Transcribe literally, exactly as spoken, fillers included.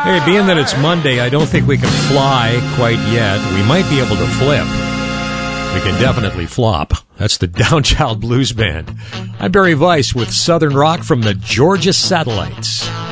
Hey, being that it's Monday, I don't think we can fly quite yet. We might be able to flip. We can definitely flop. That's the Downchild Blues Band. I'm Barry Weiss with Southern Rock from the Georgia Satellites.